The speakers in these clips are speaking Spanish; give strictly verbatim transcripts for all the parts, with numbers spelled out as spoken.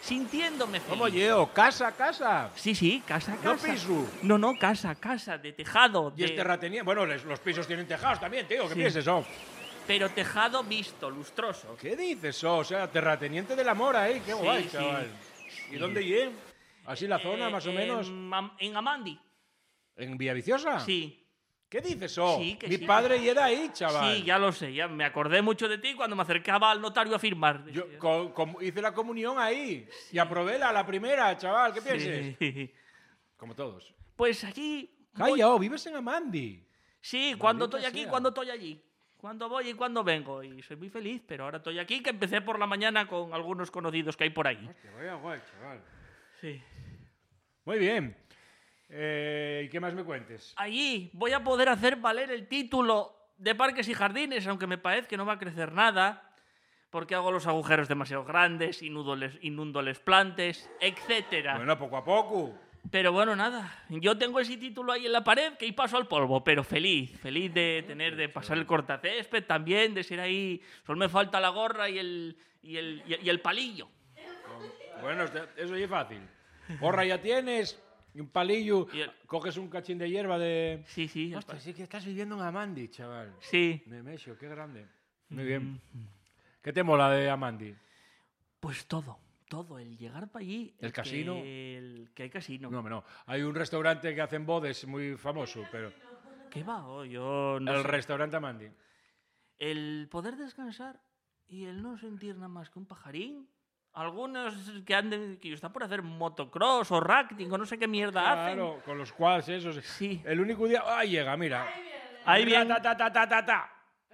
sintiéndome feliz. ¿Cómo llevo? ¿Casa, casa? Sí, sí, casa, casa. ¿No piso? No, no, casa, casa, de tejado. ¿Y de... es terrateniente? Bueno, les- los pisos tienen tejados también, tío. ¿Qué Sí. piensas eso? Pero tejado visto, lustroso. ¿Qué dices eso? O sea, terrateniente del amor ahí. Qué Sí, guay, sí. chaval. ¿Y dónde llegué? ¿Así la zona, Eh, más o menos? En, Am- en Amandi. ¿En Villaviciosa? Sí. ¿Qué dices eso? Sí, que Mi sí. padre llega ahí, chaval. Sí, ya lo sé. Ya me acordé mucho de ti cuando me acercaba al notario a firmar. Yo co- com- hice la comunión ahí. Y aprobé la, la primera, chaval. ¿Qué piensas? Sí. Como todos. Pues allí... voy- Calla, oh, vives en Amandi. Sí, cuando Maldita estoy aquí, sea. cuando estoy allí. Cuando voy y cuando vengo. Y soy muy feliz, pero ahora estoy aquí, que empecé por la mañana con algunos conocidos que hay por ahí. Hostia, vaya guay, chaval. Sí. Muy bien. Eh, ¿Y qué más me cuentes? Allí voy a poder hacer valer el título de parques y jardines, aunque me parece que no va a crecer nada, porque hago los agujeros demasiado grandes, inundo les, inundo les plantes, etcétera. Bueno, poco a poco. Pero bueno, nada. Yo tengo ese título ahí en la pared que ahí paso al polvo, pero feliz. Feliz de tener, de pasar el cortacésped también, de ser ahí. Solo me falta la gorra y el, y el, y el palillo. Bueno, este- eso ya es fácil. Gorra ya tienes, y un palillo, Y el- coges un cachín de hierba de... Sí, sí. el Hostia, pa- sí que estás viviendo en Amandi, chaval. Sí. Nemesio, qué grande. Muy bien. ¿Qué te mola de Amandi? Pues todo. Todo. El llegar para allí. ¿El casino? Que, el, que hay casino. No, no. Hay un restaurante que hacen bodes muy famoso, pero... ¿Qué va? Oh, yo no el sé. restaurante Amandi. El poder descansar y el no sentir nada más que un pajarín. Algunos que anden, que está por hacer motocross o rafting o no sé qué mierda hacen. Claro, con los quads esos. Sí. El único día... ¡Ah, llega, mira! Ahí viene. Ratatatatata.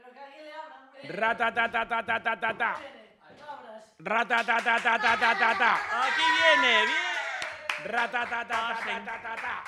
Ratatatatata. Ratatatatata. Aquí viene, bien. Ratatatatata.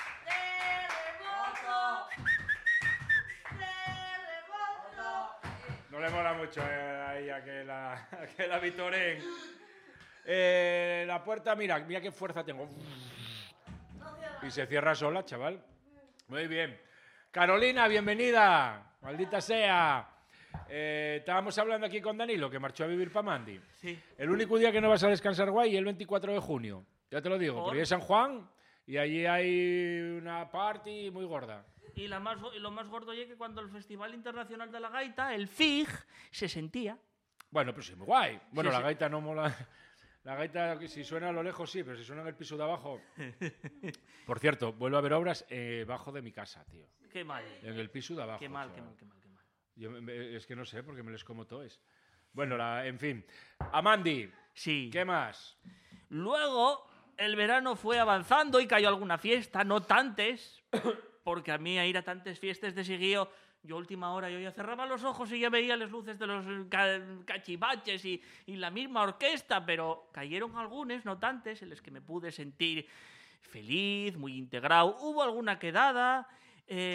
No le mola mucho eh, ahí a que la, a que la vitoren. Eh, la puerta, mira, mira qué fuerza tengo. Y se cierra sola, chaval. Muy bien. Carolina, bienvenida. Maldita sea. Eh, estábamos hablando aquí con Danilo, que marchó a vivir para Mandi. Sí. El único día que no vas a descansar guay es el veinticuatro de junio. Ya te lo digo, ¿Por? porque es San Juan y allí hay una party muy gorda. Y, la más, go- y lo más gordo es que cuando el Festival Internacional de la Gaita, el F I G, se sentía. Bueno, pues sí, muy guay. Bueno, Sí, la sí. gaita no mola. La gaita, si suena a lo lejos, sí, pero si suena en el piso de abajo. Por cierto, vuelvo a ver obras eh, bajo de mi casa, tío. Qué mal. En el piso de abajo. Qué mal, qué chaval. mal, qué mal, qué mal. Yo me- me- es que no sé, porque me les como toes. Bueno, la, en fin. Amandi, Sí. ¿qué más? Luego, el verano fue avanzando y cayó alguna fiesta, no tantes, porque a mí a ir a tantas fiestas de seguido, yo a última hora yo ya cerraba los ojos y ya veía las luces de los ca- cachivaches y, y la misma orquesta, pero cayeron algunas, no tantas, en las que me pude sentir feliz, muy integrado. Hubo alguna quedada. eh,